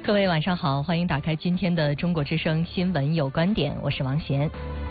各位晚上好，欢迎打开今天的中国之声新闻有观点，我是王贤。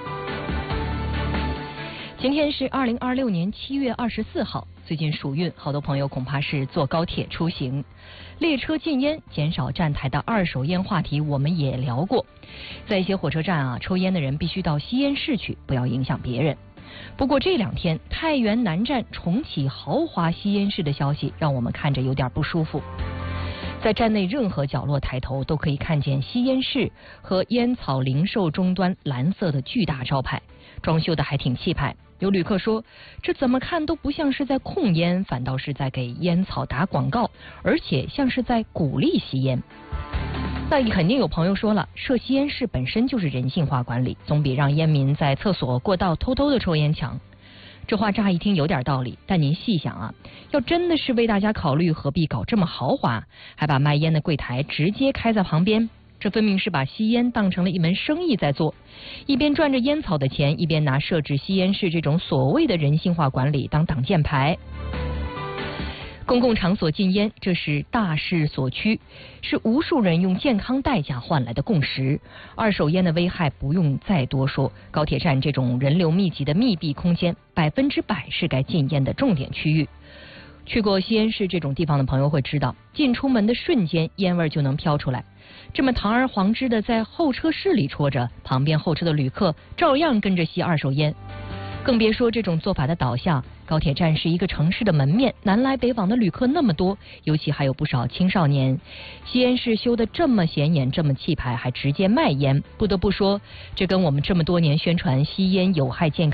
今天是2026年7月24号，最近暑运，好多朋友恐怕是坐高铁出行。列车禁烟、减少站台的二手烟话题我们也聊过，在一些火车站抽烟的人必须到吸烟室去，不要影响别人。不过这两天太原南站重启豪华吸烟室的消息让我们看着有点不舒服。在站内任何角落抬头都可以看见吸烟室和烟草零售终端蓝色的巨大招牌，装修的还挺气派。有旅客说，这怎么看都不像是在控烟，反倒是在给烟草打广告，而且像是在鼓励吸烟。那肯定有朋友说了，设吸烟室本身就是人性化管理，总比让烟民在厕所过道偷偷的抽烟强。这话乍一听有点道理，但您细想要真的是为大家考虑，何必搞这么豪华，还把卖烟的柜台直接开在旁边？这分明是把吸烟当成了一门生意在做，一边赚着烟草的钱，一边拿设置吸烟室这种所谓的人性化管理当挡箭牌。公共场所禁烟，这是大势所趋，是无数人用健康代价换来的共识。二手烟的危害不用再多说，高铁站这种人流密集的密闭空间，100%是该禁烟的重点区域。去过吸烟室这种地方的朋友会知道，进出门的瞬间烟味就能飘出来，这么堂而皇之的在候车室里戳着，旁边候车的旅客照样跟着吸二手烟。更别说这种做法的导向，高铁站是一个城市的门面，南来北往的旅客那么多，尤其还有不少青少年。吸烟室修得这么显眼，这么气派，还直接卖烟，不得不说，这跟我们这么多年宣传吸烟有害健康